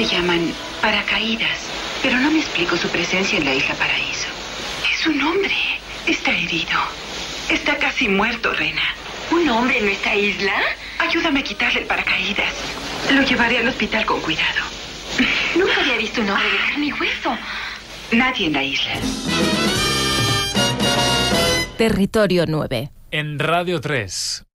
se llaman paracaídas, pero no me explico su presencia en la Isla Paraíso. Es un hombre. Está herido. Está casi muerto, Rena. ¿Un hombre en nuestra isla? Ayúdame a quitarle el paracaídas. Lo llevaré al hospital con cuidado. Nunca había visto un hombre de carne y hueso. Nadie en la isla. Territorio 9. En Radio 3.